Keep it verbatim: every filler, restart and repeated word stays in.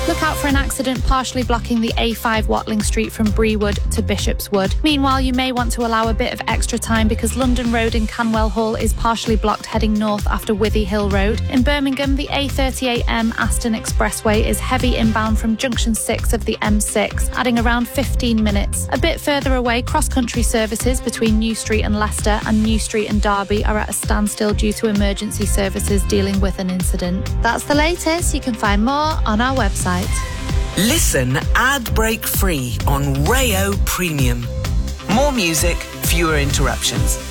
Look out for an accident partially blocking the A five Watling Street from Brewood to Bishopswood. Meanwhile, you may want to allow a bit of extra time because London Road in Canwell Hall is partially blocked heading north after Withy Hill Road. In Birmingham, the A thirty-eight M Aston Expressway is heavy inbound from junction six of the M six, adding around fifteen minutes. A bit further away, cross-country services between New Street and Leicester and New Street and Derby are at a standstill due to emergency services dealing with an incident. That's the latest. You can find more on our website. Listen ad-break free on Rayo Premium. More music, fewer interruptions.